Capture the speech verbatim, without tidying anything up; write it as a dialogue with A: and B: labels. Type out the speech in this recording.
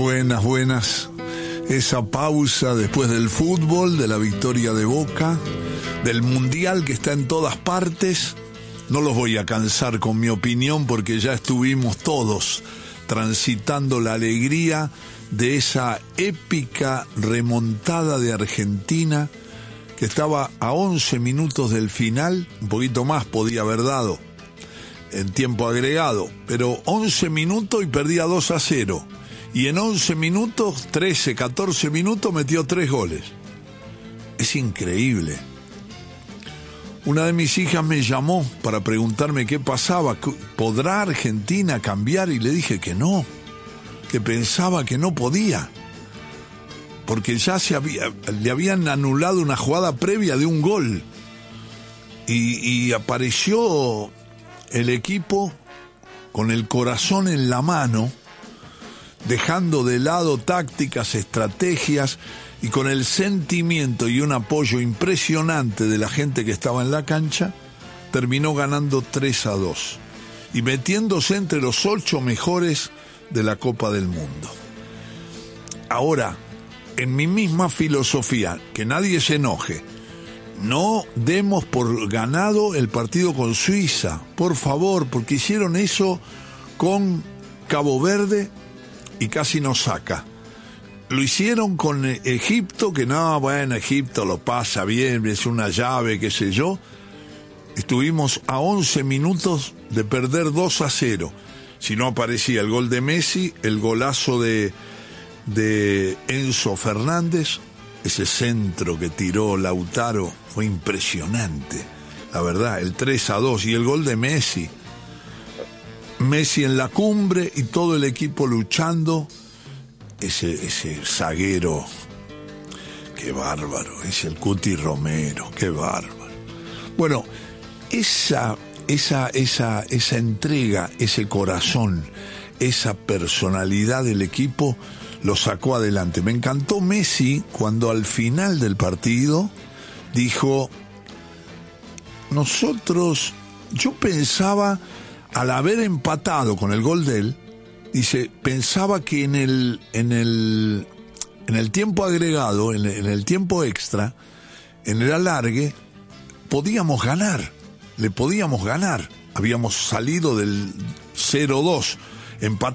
A: Buenas, buenas. Esa pausa después del fútbol, de la victoria de Boca, del Mundial que está en todas partes. No los voy a cansar con mi opinión porque ya estuvimos todos transitando la alegría de esa épica remontada de Argentina que estaba a once minutos del final, un poquito más podía haber dado en tiempo agregado, pero once minutos y perdía dos a cero. Y en once minutos, trece, catorce minutos, metió tres goles. Es increíble. Una de mis hijas me llamó para preguntarme qué pasaba. ¿Podrá Argentina cambiar? Y le dije que no, que pensaba que no podía. Porque ya se había, le habían anulado una jugada previa de un gol. Y, y apareció el equipo con el corazón en la mano, dejando de lado tácticas, estrategias, y con el sentimiento y un apoyo impresionante de la gente que estaba en la cancha, terminó ganando tres a dos y metiéndose entre los ocho mejores de la Copa del Mundo. Ahora, en mi misma filosofía, que nadie se enoje, no demos por ganado el partido con Suiza, por favor, porque hicieron eso con Cabo Verde y casi nos saca. Lo hicieron con Egipto, que no, bueno, Egipto lo pasa bien, es una llave, qué sé yo. Estuvimos a once minutos de perder dos a cero. Si no aparecía el gol de Messi, el golazo de, de Enzo Fernández, ese centro que tiró Lautaro fue impresionante, la verdad, el tres a dos, y el gol de Messi. Messi en la cumbre y todo el equipo luchando. Ese, ese zaguero, qué bárbaro, es el Cuti Romero, qué bárbaro. Bueno, esa, esa, esa, esa entrega, ese corazón, esa personalidad del equipo lo sacó adelante. Me encantó Messi cuando al final del partido dijo: nosotros, yo pensaba, al haber empatado con el gol de él, dice, pensaba que en el en el en el tiempo agregado, en el, en el tiempo extra, en el alargue, podíamos ganar, le podíamos ganar. Habíamos salido del cero dos, empatado.